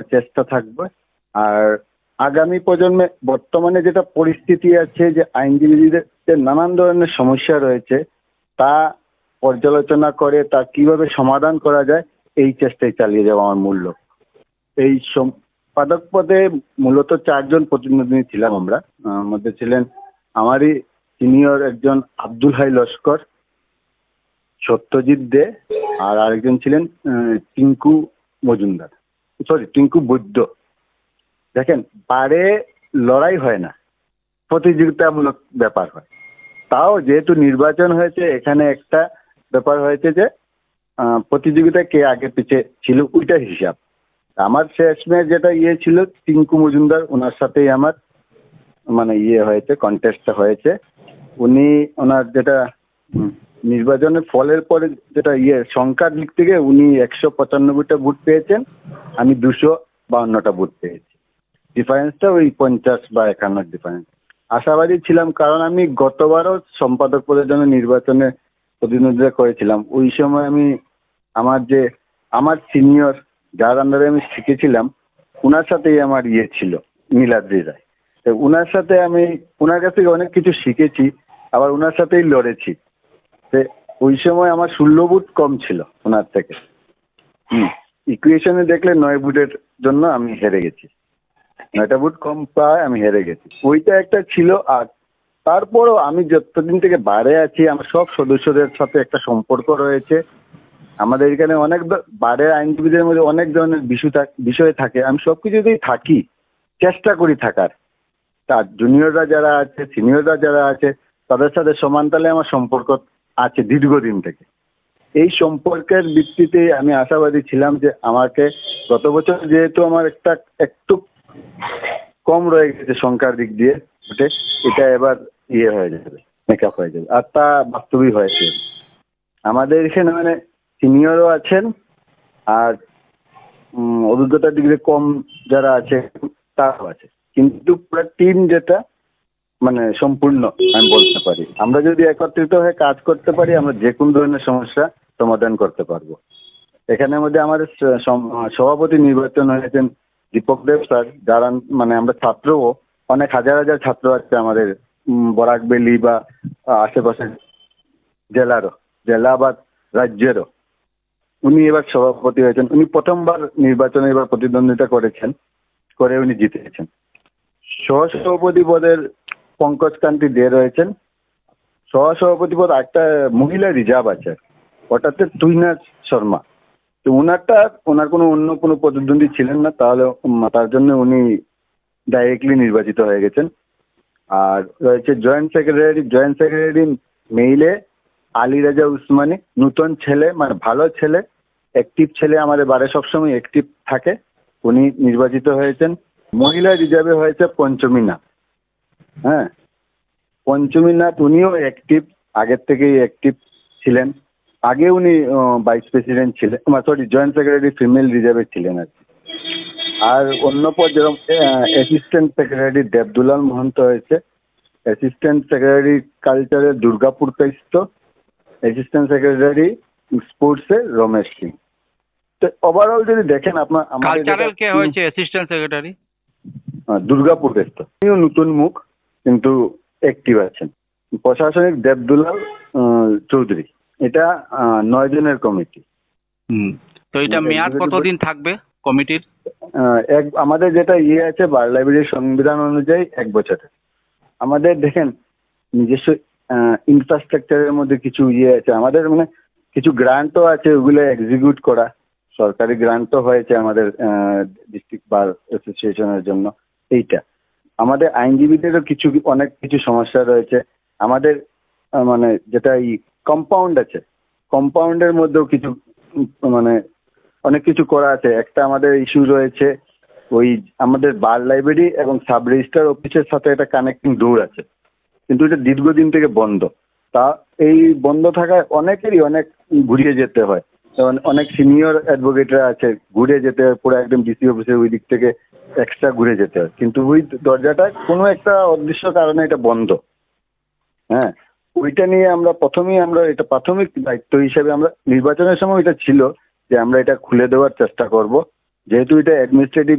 চেষ্টা থাকবে। আর আগামী প্রজন্মে বর্তমানে যেটা পরিস্থিতি আছে, যে আইনজীবীদের যে নানান ধরনের সমস্যা রয়েছে, তা পর্যালোচনা করে তা কিভাবে সমাধান করা যায়, এই চেষ্টাই চালিয়ে যাওয়া আমার মূল লক্ষ্য। এই সম্পাদক পদে মূলত 4 জন প্রতিনিধি ছিলাম আমরা। মধ্যে ছিলেন আমারই সিনিয়র একজন আব্দুল হাই লস্কর, সত্যজিৎ দে, আর আরেকজন ছিলেন টিঙ্কু মজুমদার, টিঙ্কু বৈদ্য। দেখেন, বারে লড়াই হয় না, প্রতিযোগিতামূলক ব্যাপার হয়। তাও যেহেতু নির্বাচন হয়েছে, এখানে একটা ব্যাপার হয়েছে যে প্রতিযোগিতা কে আগে পিছে ছিল ওইটার হিসাব। আমার শেষমেশ যেটা ছিল, টিঙ্কু মজুমদার, ওনার সাথেই আমার মানে হয়েছে, কন্টেস্টটা হয়েছে। উনি ওনার যেটা নির্বাচনের ফলের পরে যেটা সংখ্যার দিক থেকে উনি 195টা ভোট পেয়েছেন, আমি 252টা ভোট পেয়েছি। ডিফারেন্সটা ওই 50 বা 51 ডিফারেন্স। আশাবাদী ছিলাম, কারণ আমি গতবারও সম্পাদক পদের জন্য নির্বাচনে প্রতিদ্বন্দ্বিতা করেছিলাম। ওই সময় আমি আমার সিনিয়র, যার আন্ডারে আমি শিখেছিলাম, ওনার সাথেই আমার ছিল, নীলাদ্রি রায়। তো ওনার সাথে আমি ওনার কাছ থেকে অনেক কিছু শিখেছি, আবার ওনার সাথেই লড়েছি। ওই সময় আমার 16 ভোট কম ছিল ওনার থেকে। ইকুয়েশনে দেখলে 9 ভোটের জন্য আমি হেরে গেছি, 9টা ভোট কম পায় আমি হেরে গেছি, ওইটা একটা ছিল। আর তারপরও আমি যতদিন থেকে বাইরে আছি, আমার সব সদস্যদের সাথে একটা সম্পর্ক রয়েছে। আমাদের এখানে অনেক বাইরের আইনজীবীদের মধ্যে অনেক ধরনের বিষয় থাকে, আমি সব কিছুতেই থাকি, চেষ্টা করি থাকার। তার জুনিয়ররা যারা আছে, সিনিয়ররা যারা আছে, তাদের সাথে সমানতালে আমার সম্পর্ক আছে দীর্ঘদিন থেকে। এই সম্পর্কের ভিত্তিতে আমি আশাবাদী ছিলাম যে আমাকে গত বছর যেহেতু আমার একটু কম রয়ে গেছে সংখ্যার দিক দিয়ে ভোটে, এটা এবার হয়ে যাবে, মেকআপ হয়ে যাবে। আর তা বাস্তবিক হয়েছে। আমাদের এখানে মানে সিনিয়রও আছেন, আর অভিজ্ঞতার দিক দিয়ে কম যারা আছে তারাও আছে, কিন্তু পুরো টিম যেটা মানে সম্পূর্ণ আমি বলতে পারি। আমরা যদি একত্রিত হয়ে কাজ করতে পারি, আমরা যে কোনো ধরনের সমস্যা সমাধান করতে পারবো। এখানের মধ্যে আমাদের সভাপতি নির্বাচন হয়েছেন দীপক দেব স্যার, যারা মানে আমরা ছাত্রও অনেক হাজার হাজার ছাত্র আছে আমাদের বরাক ভ্যালি বা আশেপাশের জেলা বা রাজ্যেরও। উনি এবার সভাপতি হয়েছেন। উনি প্রথমবার নির্বাচনে এবার প্রতিদ্বন্দ্বিতা করেছেন, করে উনি জিতেছেন। সহসভাপতি পদের পঙ্কজ কান্তি দে রয়েছেন। সহসভাপতি পদ একটা মহিলা রিজার্ভ আছে, ওটাতে তুহিনা শর্মা। তো ওনার অন্য কোনো প্রতিদ্বন্দ্বী ছিলেন না, তাহলে তার জন্য উনি ডাইরেক্টলি নির্বাচিত হয়ে গেছেন। আর রয়েছে জয়েন্ট সেক্রেটারি মেইলে আলী রাজা উসমানী, নতুন ছেলে, মানে ভালো ছেলে, অ্যাক্টিভ ছেলে, আমাদের বারে সবসময় অ্যাক্টিভ থাকে, উনি নির্বাচিত হয়েছেন। মহিলা রিজার্ভে হয়েছে পঞ্চমী নাথ। হ্যাঁ, পঞ্চমী নাথ, উনিও অ্যাক্টিভ, আগের থেকেই অ্যাক্টিভ ছিলেন। আগে উনি ভাইস প্রেসিডেন্ট ছিলেন, জয়েন্ট সেক্রেটারি ফিমেল রিজার্ভে ছিলেন আর কি। আর অন্য পদ যেরকম অ্যাসিস্ট্যান্ট সেক্রেটারি দেবদুলাল মহন্ত হয়েছে, অ্যাসিস্ট্যান্ট সেক্রেটারি কালচারের দুর্গাপুর কাইস্ত, অ্যাসিস্ট্যান্ট সেক্রেটারি স্পোর্টসের রমেশ সিং। তো ওভারঅল যদি দেখেন আপনার কালচারাল কে হয়েছে অ্যাসিস্ট্যান্ট সেক্রেটারি দুর্গাপুর কাইস্ত, উনিও নতুন মুখ কিন্তু অ্যাক্টিভ আছেন। প্রশাসনিক দেবদুলাল চৌধুরী। এটা 9 জনের কমিটি। তো এটা মেয়াদ কতদিন থাকবে কমিটির? আমাদের যেটা আছে বার লাইব্রেরির সংবিধান অনুযায়ী 1 বছরের। আমাদের দেখেন নিজস্ব ইনফ্রাস্ট্রাকচারের মধ্যে কিছু আছে, আমাদের মানে কিছু গ্রান্টও আছে, ওগুলো এক্সিকিউট করা। সরকারি গ্রান্টও হয়েছে আমাদের ডিস্ট্রিক্ট বার অ্যাসোসিয়েশনের জন্য। এইটা আমাদের আইনজীবীদেরও অনেক কিছু সমস্যা রয়েছে। আমাদের মানে যেটা কম্পাউন্ড আছে, কম্পাউন্ডের মধ্যেও কিছু মানে অনেক কিছু করা আছে। একটা আমাদের ইস্যু রয়েছে, ওই আমাদের বার লাইব্রেরি এবং সাব রেজিস্ট্রার অফিসের সাথে একটা কানেক্টিং ডোর আছে, কিন্তু এটা দীর্ঘদিন থেকে বন্ধ। তা এই বন্ধ থাকায় অনেকেরই অনেক ঘুরিয়ে যেতে হয়। যেমন অনেক সিনিয়র অ্যাডভোকেটরা আছে, ঘুরে যেতে হয় পুরো একদম ডিসি অফিসের ওই দিক থেকে এক্সট্রা ঘুরে যেতে হয়, কিন্তু ওই দরজাটা কোনো একটা অদৃশ্য কারণে এটা বন্ধ। হ্যাঁ, ওইটা নিয়ে আমরা এটা প্রাথমিক দায়িত্ব হিসেবে আমরা নির্বাচনের সময় এটা ছিল যে আমরা এটা খুলে দেওয়ার চেষ্টা করব, যেহেতু এটা অ্যাডমিনিস্ট্রেটিভ